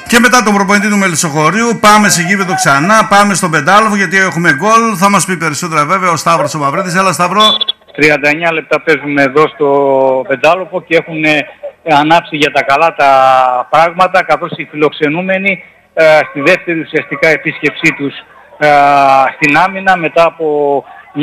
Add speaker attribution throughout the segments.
Speaker 1: Και μετά τον προπονητή του Μελισσοχωρίου πάμε σε γήπεδο ξανά, πάμε στον Πεντάλοφο γιατί έχουμε γκολ. Θα μας πει περισσότερα βέβαια ο Σταύρος ο Μαυρίδης. Έλα Σταύρο.
Speaker 2: 39 λεπτά παίζουμε εδώ στο Πεντάλοφο και έχουν ανάψει για τα καλά τα πράγματα, καθώς οι φιλοξενούμενοι στη δεύτερη ουσιαστικά επίσκεψή τους στην άμυνα μετά από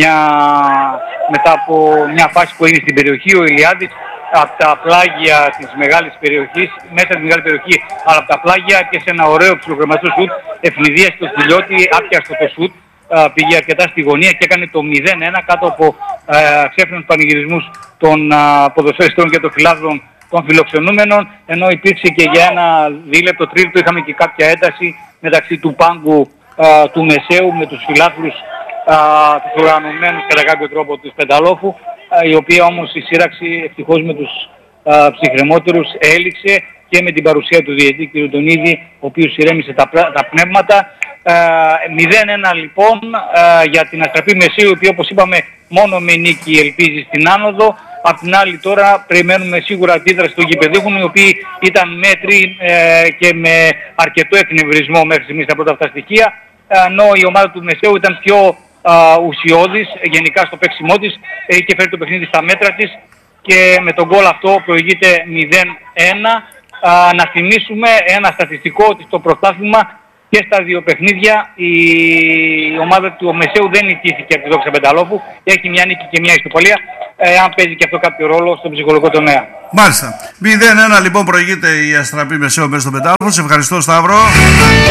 Speaker 2: μια φάση που είναι στην περιοχή, ο Ηλιάδης από τα πλάγια της μεγάλης περιοχής, μέσα στη μεγάλη περιοχή, αλλά από τα πλάγια έπιασε ένα ωραίο ψιλοκρεματό σουτ, ευνηδίασε το Στυλιώτη, άπιασε το σουτ, πήγε αρκετά στη γωνία και έκανε το 0-1 κάτω από ξέφρενους πανηγυρισμούς των ποδοσφαιριστών και των φιλάθλων των φιλοξενούμενων, ενώ υπήρξε και για ένα δίλεπτο, τρίλεπτο είχαμε και κάποια ένταση μεταξύ του πάγκου του Μεσαίου με τους φιλάθλους τους οργανωμένους κατά κάποιο τρόπο του Πενταλόφου, η οποία όμως η σύραξη ευτυχώς με τους ψυχρεμότερους έληξε και με την παρουσία του διαιτητή κ. Τονίδη, ο οποίος ηρέμησε τα πνεύματα. 0-1 λοιπόν για την Αστραπή Μεσαίου, η οποία όπως είπαμε μόνο με νίκη ελπίζει στην άνοδο. Απ' την άλλη τώρα περιμένουμε σίγουρα αντίδραση των γηπεδούχων, οι οποίοι ήταν μέτροι και με αρκετό εκνευρισμό μέχρι στιγμής στα πρώτα αυτά στοιχεία, ενώ η ομάδα του Μεσαίου ήταν πιο ουσιώδης γενικά στο παίξιμό της, είχε φέρει το παιχνίδι στα μέτρα της και με τον γκολ αυτό προηγείται 0-1. Να θυμίσουμε ένα στατιστικό ότι στο πρωτάθλημα και στα δύο παιχνίδια η ομάδα του Μεσαίου δεν νικήθηκε από τη Δόξα Πενταλόφου, έχει μια νίκη και μια ιστοπαλία, αν παίζει και αυτό κάποιο ρόλο στον ψυχολογικό τομέα.
Speaker 1: Μάλιστα. 0-1 λοιπόν προηγείται η Αστραπή Μεσαίου μέσα στο Πεντάλοφο. Σε ευχαριστώ Σταύρο.